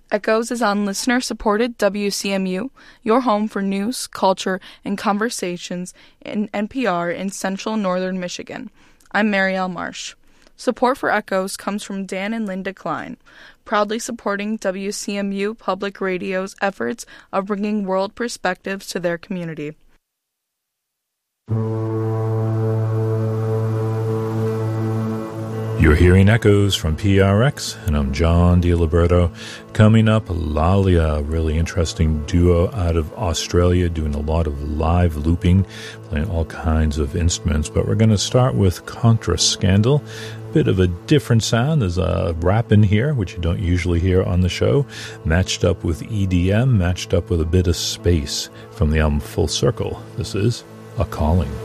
Echoes is on listener-supported WCMU, your home for news, culture, and conversations in NPR in central northern Michigan. I'm Marielle Marsh. Support for Echoes comes from Dan and Linda Klein, proudly supporting WCMU Public Radio's efforts of bringing world perspectives to their community. You're hearing Echoes from PRX, and I'm John DiLiberto. Coming up, Lalia, a really interesting duo out of Australia, doing a lot of live looping, playing all kinds of instruments. But we're going to start with Contra Scandal. Bit of a different sound. There's a rap in here, which you don't usually hear on the show, matched up with EDM, matched up with a bit of space from the album Full Circle. This is A Calling.